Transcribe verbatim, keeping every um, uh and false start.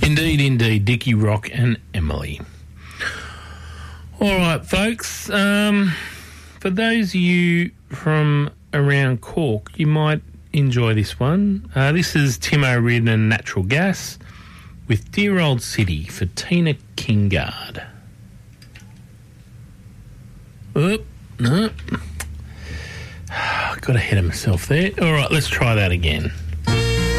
Indeed, indeed, Dickie Rock and Emily. All right, folks, um, for those of you from around Cork, you might enjoy this one. Uh, this is Tim O'Riordan and Natural Gas with Dear Old City for Tina Kingard. Oh, no. Got ahead of myself there. All right, let's try that again.